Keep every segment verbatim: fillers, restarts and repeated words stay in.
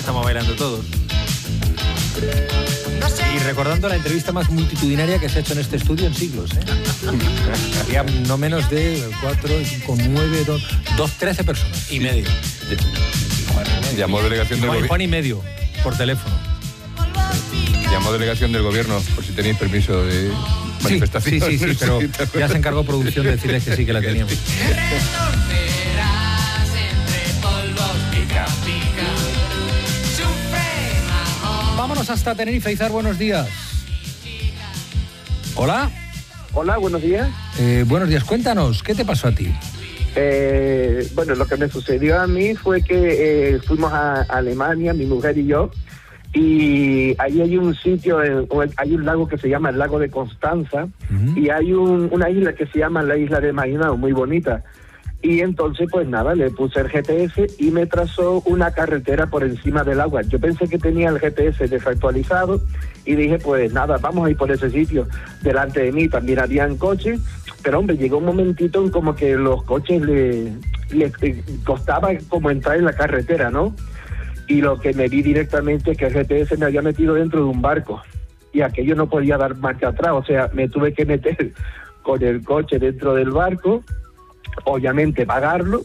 estamos bailando todos. Y recordando la entrevista más multitudinaria que se ha hecho en este estudio en siglos, ¿eh? Había no menos de cuatro, cinco, nueve, dos, trece personas. Y medio. Llamó delegación del gobierno. Juan y medio, por teléfono. Llamó delegación del gobierno, por si tenéis permiso de manifestación. Sí, sí, sí, sí, pero ya se encargó producción de decirles que sí, que la teníamos. Vámonos hasta Tenerife. Izar, buenos días. Hola. Hola, buenos días. Eh, buenos días, cuéntanos, ¿qué te pasó a ti? Eh, bueno, lo que me sucedió a mí fue que eh, fuimos a Alemania, mi mujer y yo, y ahí hay un sitio, eh, hay un lago que se llama el lago de Constanza, uh-huh. y hay un, una isla que se llama la isla de Mainao, muy bonita. Y entonces, pues nada, le puse el G P S y me trazó una carretera por encima del agua. Yo pensé que tenía el G P S desactualizado y dije, pues nada, vamos a ir por ese sitio. Delante de mí también habían coches, pero hombre, llegó un momentito en como que los coches le, le costaba como entrar en la carretera, ¿no? Y lo que me vi directamente es que el G P S me había metido dentro de un barco y aquello no podía dar marcha atrás, o sea, me tuve que meter con el coche dentro del barco, obviamente pagarlo,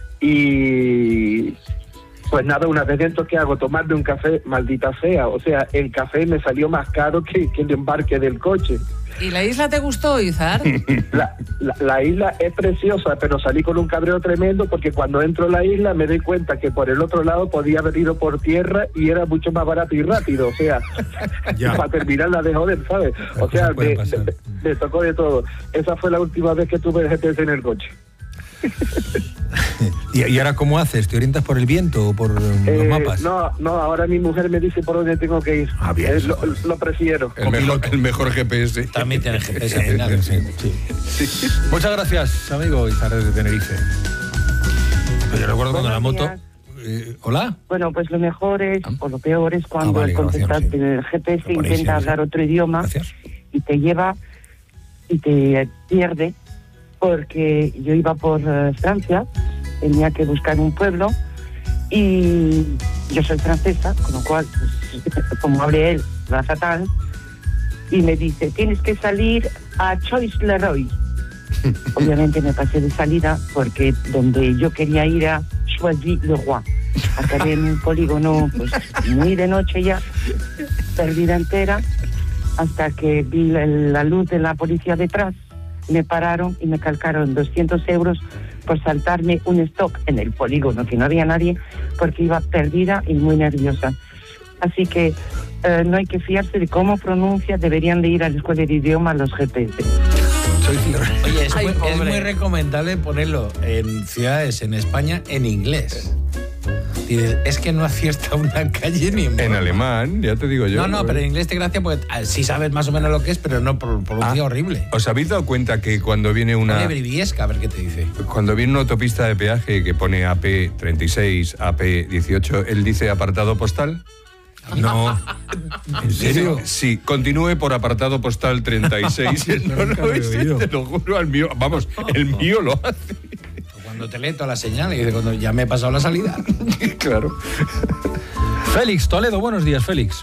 y pues nada, una vez dentro, ¿qué hago? Tomarme un café, maldita sea, o sea, el café me salió más caro que, que el embarque del coche. ¿Y la isla te gustó, Izar? La, la, la isla es preciosa, pero salí con un cabreo tremendo porque cuando entro a la isla me doy cuenta que por el otro lado podía haber ido por tierra y era mucho más barato y rápido, o sea, para terminar la de joder, ¿sabes? O sea, me, me, me tocó de todo. Esa fue la última vez que tuve el G P S en el coche. ¿Y, ¿Y ahora cómo haces? ¿Te orientas por el viento o por eh, los mapas? No, no, ahora mi mujer me dice por dónde tengo que ir. Ah, bien. Eh, lo, lo prefiero. El mejor, el mejor G P S. También tiene G P S al final. Sí, sí. Sí. Muchas gracias, amigo Izar de Tenerife. Pues yo recuerdo cuando la moto... Eh, ¿Hola? Bueno, pues lo mejor es, o lo peor es cuando ah, vale, al contestar gracias, sí. el G P S Lo intenta hablar otro idioma gracias. y te lleva y te pierde, porque yo iba por uh, Francia, tenía que buscar un pueblo y yo soy francesa, con lo cual, pues, como hable él, la fatal, y me dice, tienes que salir a Choisy-le-Roi. Obviamente me pasé de salida porque donde yo quería ir a Choisy-le-Roi. Acabé en un polígono pues muy de noche ya, perdida entera, hasta que vi la, la luz de la policía detrás. Me pararon y me calcaron doscientos euros por saltarme un stock en el polígono, que no había nadie, porque iba perdida y muy nerviosa. Así que eh, no hay que fiarse de cómo pronuncia, deberían de ir a la escuela de idiomas los G P S. Oye, es, Ay, muy, es pobre. muy recomendable ponerlo en ciudades en España en inglés. Dices, es que no acierta una calle ni en En alemán, ya te digo yo. No, no, pero en inglés te gracia porque ah, sí sabes más o menos lo que es, pero no por pronuncia Ah, horrible. ¿Os habéis dado cuenta que cuando viene una... Pone Briviesca, a ver qué te dice. Cuando viene una autopista de peaje que pone A P treinta y seis, A P dieciocho, él dice apartado postal? No. ¿En serio? Sí, continúe por apartado postal treinta y seis. No, no, ese, te lo juro, al mío, vamos, el mío lo hace. Cuando te lee toda la señal y dice, cuando ya me he pasado la salida. Claro. Félix Toledo, buenos días, Félix.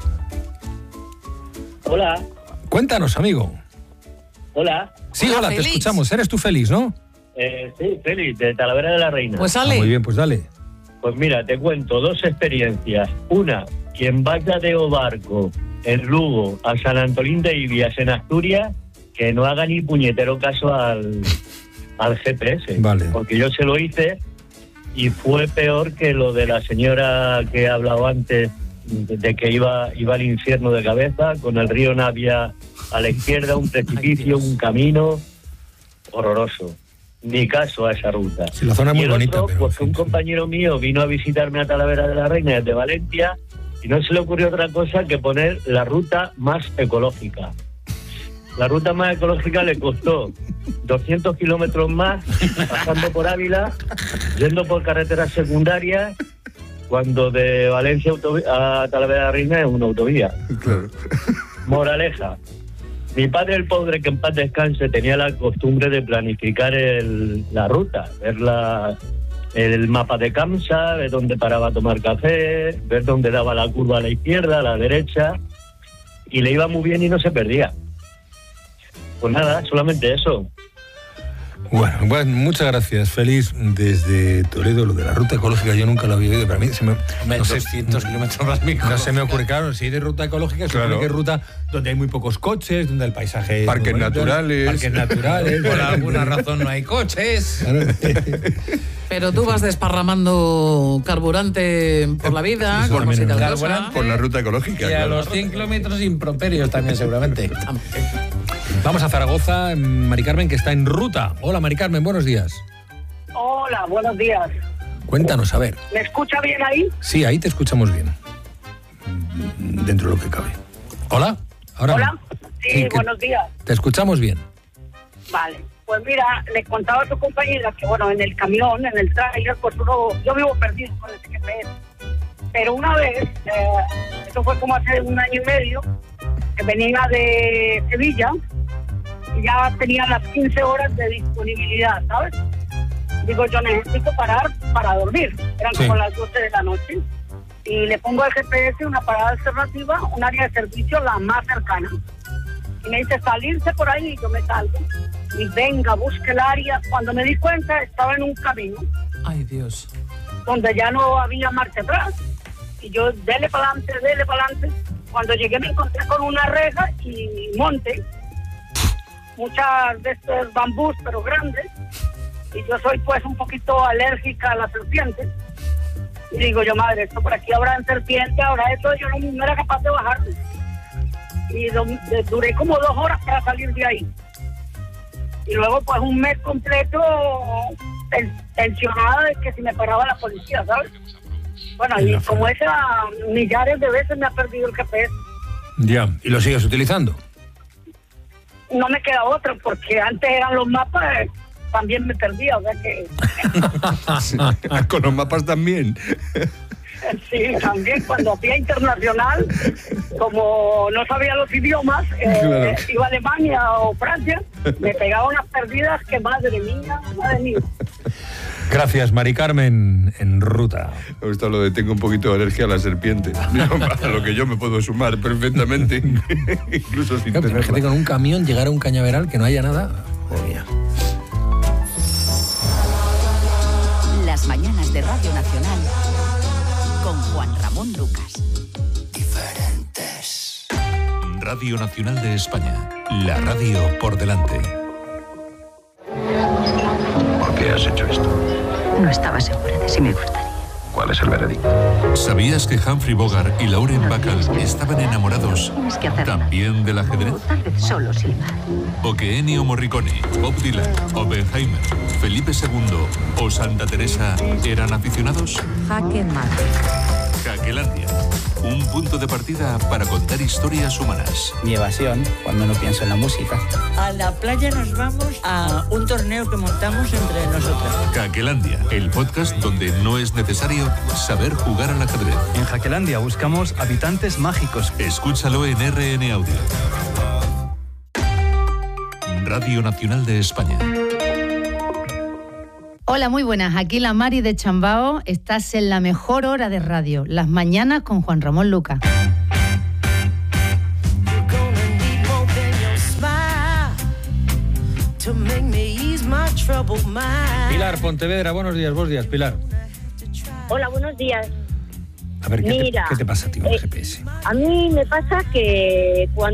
Hola. Cuéntanos, amigo. Hola. Sí, Hola, hola, te Félix. escuchamos. Eres tú, Félix, ¿no? Eh, sí, Félix, de Talavera de la Reina. Pues Ah, sale. muy bien, pues dale. Pues mira, te cuento dos experiencias. Una, quien vaya de Obarco, en Lugo, a San Antolín de Ibias, en Asturias, que no haga ni puñetero caso al, al G P S. Vale. Porque yo se lo hice y fue peor que lo de la señora que he hablado antes, de, de que iba, iba al infierno de cabeza, con el río Navia a la izquierda, un precipicio, un camino horroroso. Ni caso a esa ruta. Sí, la zona es y muy el bonita, otro, pero, pues que en un fin, compañero mío vino a visitarme a Talavera de la Reina desde Valencia y no se le ocurrió otra cosa que poner la ruta más ecológica. La ruta más ecológica le costó doscientos kilómetros más, pasando por Ávila, yendo por carreteras secundarias, cuando de Valencia a Talavera de la Reina es una autovía. Claro. Moraleja. Mi padre, el pobre, que en paz descanse, tenía la costumbre de planificar el, la ruta, ver la, el mapa de Kamsa, ver dónde paraba a tomar café, ver dónde daba la curva a la izquierda, a la derecha, y le iba muy bien y no se perdía. Pues nada, solamente eso. Bueno, bueno, muchas gracias. Feliz desde Toledo, lo de la ruta ecológica yo nunca lo había oído, pero a mí se me... No sé, doscientos kilómetros más micro. No se me ocurre, claro, si hay de ruta ecológica, Claro. supone que es ruta donde hay muy pocos coches, donde el paisaje... es Parques muy bonito, naturales. Parques naturales. Por alguna razón no hay coches. Pero tú vas desparramando carburante por la vida, Eso como también si es tal verdad. cosa. Carburante. Por la ruta ecológica. Y a claro. los cien kilómetros improperios también, seguramente. Vamos a Zaragoza, Mari Carmen, que está en ruta. Hola, Mari Carmen, buenos días. Hola, buenos días. Cuéntanos, a ver. ¿Me escucha bien ahí? Sí, ahí te escuchamos bien. Dentro de lo que cabe. ¿Hola? Ahora Hola. no. Sí, Sí, que- buenos días. Te escuchamos bien. Vale. Pues mira, le contaba a su compañera que, bueno, en el camión, en el trailer, pues uno, yo vivo perdido con ese G P S. Pero una vez, eh, esto fue como hace un año y medio, que venía de Sevilla y ya tenía las quince horas de disponibilidad, ¿sabes? Digo, yo necesito parar para dormir. Eran Sí. como las doce de la noche. Y le pongo al G P S una parada alternativa, un área de servicio la más cercana. Y me dice salirse por ahí y yo me salgo. Y venga, busque el área. Cuando me di cuenta, estaba en un camino Ay, Dios. donde ya no había marcha atrás. Y yo, dele para adelante, dele para adelante. Cuando llegué me encontré con una reja y monte. Muchas de estos bambús, pero grandes. Y yo soy pues un poquito alérgica a las serpientes. Y digo yo, madre, esto por aquí habrá serpiente, ahora esto, yo no, no era capaz de bajarme. Y lo- de- duré como dos horas para salir de ahí. Y luego pues un mes completo ten- tensionada de que si me paraba la policía, ¿sabes? Bueno, y como esa, millares de veces me ha perdido el G P S. Ya. ¿Y lo sigues utilizando? No me queda otro, porque antes eran los mapas, eh, también me perdía, o sea que... Con los mapas también. Sí, también cuando hacía internacional, como no sabía los idiomas, eh, Claro. iba a Alemania o Francia, me pegaba unas perdidas que madre mía, madre mía. Gracias, Mari Carmen, en ruta. Me gusta lo de tengo un poquito de alergia a la serpiente. A lo que yo me puedo sumar perfectamente. Incluso sin Claro, imagínate tenerla. con un camión llegar a un cañaveral que no haya nada. Madre mía. Las mañanas de Radio Nacional con Juan Ramón Lucas. Radio Nacional de España. La radio por delante. ¿Por qué has hecho esto? No estaba segura de si me gustaría. ¿Cuál es el veredicto? ¿Sabías que Humphrey Bogart y Lauren Bacall estaban enamorados Tienes que hacerlo. también del ajedrez? Tal vez solo silbar. ¿O que Ennio Morricone, Bob Dylan, Oppenheimer, Felipe segundo o Santa Teresa eran aficionados? Jaque mate. Jaquelandia. Un punto de partida para contar historias humanas. Mi evasión cuando no pienso en la música. A la playa nos vamos a un torneo que montamos entre nosotros. Jaquelandia, el podcast donde no es necesario saber jugar al ajedrez. En Jaquelandia buscamos habitantes mágicos. Escúchalo en R N Audio. Radio Nacional de España. Hola, muy buenas. Aquí la Mari de Chambao. Estás en la mejor hora de radio, las mañanas con Juan Ramón Lucas. Pilar Pontevedra, buenos días, buenos días, Pilar. Hola, buenos días. A ver, ¿qué, te, Mira, ¿qué te pasa a ti con el eh, G P S? A mí me pasa que cuando